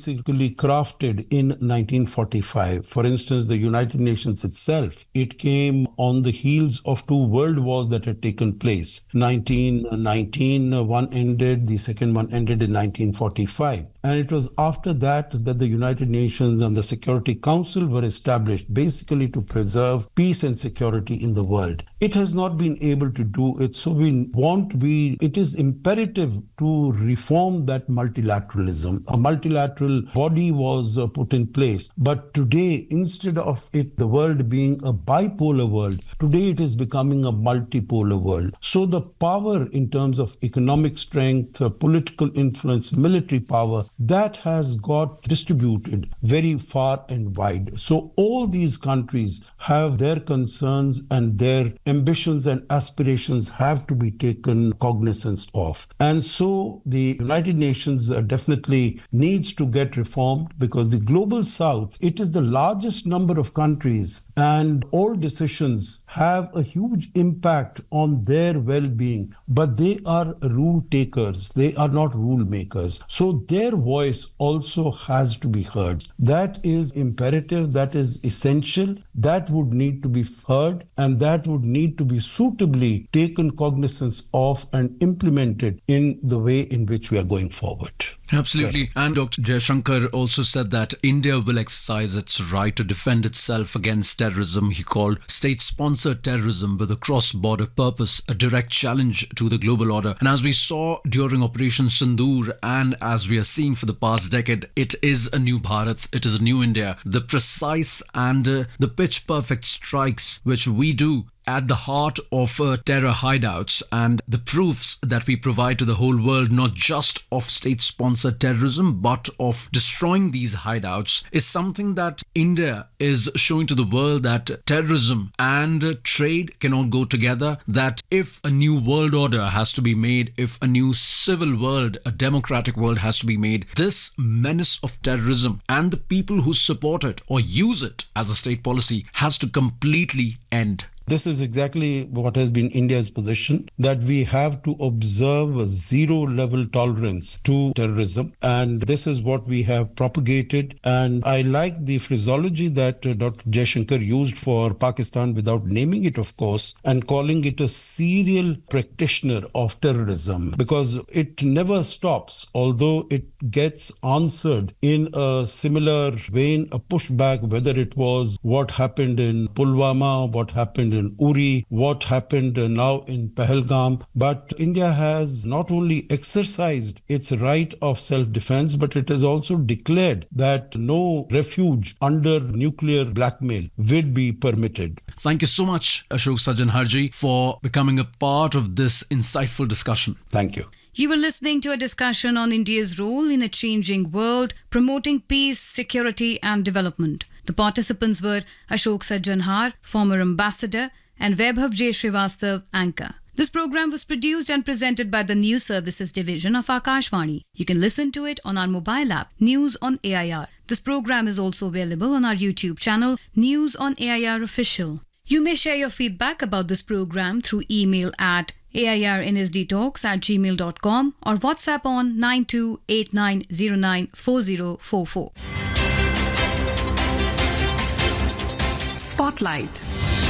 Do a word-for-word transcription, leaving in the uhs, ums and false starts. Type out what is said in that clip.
basically crafted in nineteen forty-five. For instance, the United Nations itself, it came on the heels of two world wars that had taken place. nineteen nineteen, one ended, the second one ended in nineteen forty-five. And it was after that that the United Nations and the Security Council were established basically to preserve peace and security in the world. It has not been able to do it, so we want to be, it is imperative to reform that multilateralism. A multilateral body was uh, put in place, but today, instead of it, the world being a bipolar world, today it is becoming a multipolar world. So the power in terms of economic strength, uh, political influence, military power, that has got distributed very far and wide. So all these countries have their concerns and their ambitions and aspirations have to be taken cognizance of. And so the United Nations uh, definitely needs to get reformed, because the global south, it is the largest number of countries, and all decisions have a huge impact on their well-being, but they are rule takers, they are not rule makers. So their voice also has to be heard. That is imperative, that is essential, that would need to be heard, and that would need to be suitably taken cognizance of and implemented in the way in which we are going forward. Absolutely. Right. And Doctor Jaishankar also said that India will exercise its right to defend itself against terrorism. He called state-sponsored terrorism with a cross-border purpose a direct challenge to the global order. And as we saw during Operation Sindoor, and as we are seeing for the past decade, it is a new Bharat, it is a new India. The precise and uh, the pitch-perfect strikes which we do at the heart of uh, terror hideouts, and the proofs that we provide to the whole world, not just of state-sponsored terrorism, but of destroying these hideouts, is something that India is showing to the world that terrorism and uh, trade cannot go together, that if a new world order has to be made, if a new civil world, a democratic world has to be made, this menace of terrorism and the people who support it or use it as a state policy has to completely end. This is exactly what has been India's position, that we have to observe a zero-level tolerance to terrorism. And this is what we have propagated. And I like the phraseology that uh, Doctor Jaishankar used for Pakistan, without naming it, of course, and calling it a serial practitioner of terrorism, because it never stops, although it gets answered in a similar vein, a pushback, whether it was what happened in Pulwama, what happened in in Uri, what happened now in Pahalgam. But India has not only exercised its right of self-defense, but it has also declared that no refuge under nuclear blackmail will be permitted. Thank you so much, Ashok Sajjanharji, for becoming a part of this insightful discussion. Thank you. You were listening to a discussion on India's role in a changing world, promoting peace, security and development. The participants were Ashok Sajjanhar, former ambassador, and Vaibhav J. Srivastav, anchor. This program was produced and presented by the News Services Division of Akashvani. You can listen to it on our mobile app, News on A I R. This program is also available on our YouTube channel, News on A I R Official. You may share your feedback about this program through email at airnsdtalks at gmail dot com or WhatsApp on nine two eight nine zero nine four zero four four. Spotlight.